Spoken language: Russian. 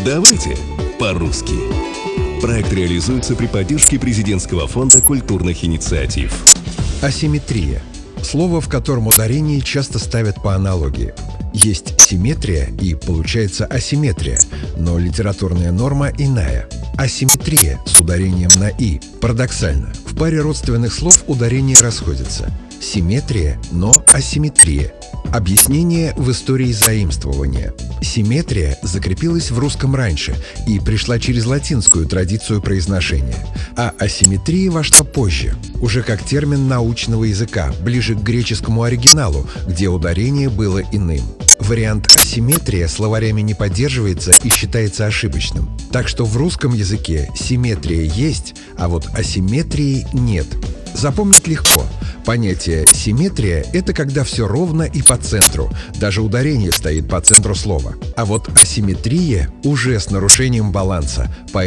Давайте по-русски. Проект реализуется при поддержке Президентского фонда культурных инициатив. Асимметрия. Слово, в котором ударение часто ставят по аналогии. Есть симметрия и получается асимметрия, но литературная норма иная. Асимметрия с ударением на «и». Парадоксально, в паре родственных слов ударения расходятся. Симметрия, но асимметрия. Объяснение в истории заимствования. Симметрия закрепилась в русском раньше и пришла через латинскую традицию произношения, а асимметрия вошла позже, уже как термин научного языка, ближе к греческому оригиналу, где ударение было иным. Вариант асимметрия словарями не поддерживается и считается ошибочным. Так что в русском языке симметрия есть, а вот асимметрии нет. Запомнить легко. Понятие «симметрия» — это когда все ровно и по центру. Даже ударение стоит по центру слова. А вот асимметрия уже с нарушением баланса.